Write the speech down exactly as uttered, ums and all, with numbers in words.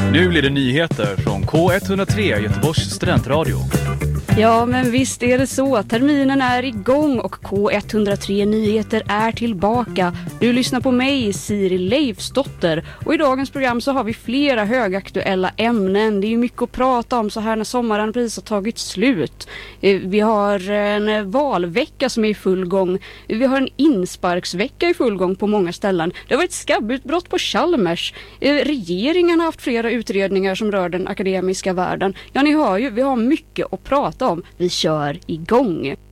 Nu blir det nyheter från K etthundratre Göteborgs studentradio. Ja, men visst är det så. Terminen är igång och K etthundratre Nyheter är tillbaka. Du lyssnar på mig, Siri Leifsdotter. Och i dagens program så har vi flera högaktuella ämnen. Det är ju mycket att prata om så här när sommaren precis har tagit slut. Vi har en valvecka som är i full gång. Vi har en insparksvecka i full gång på många ställen. Det har varit skabbutbrott på Chalmers. Regeringen har haft flera utredningar som rör den akademiska världen. Ja, ni hör ju, vi har mycket att prata om. Vi kör igång.